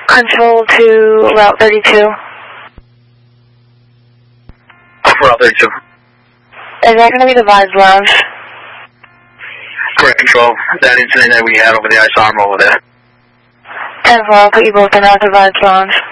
Control to Route 32. Route 32. Is that going to be the Vibes Lounge? Correct, Control. That incident that we had over the Ice Armor over there. 10-4, I'll put you both in at the Vibes Lounge.